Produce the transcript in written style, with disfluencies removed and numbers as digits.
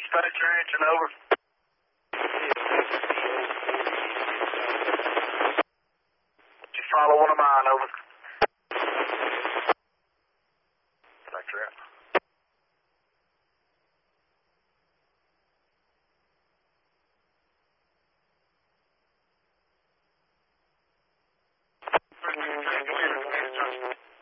Start your engine, over. Did you follow one of mine, over? Vector out.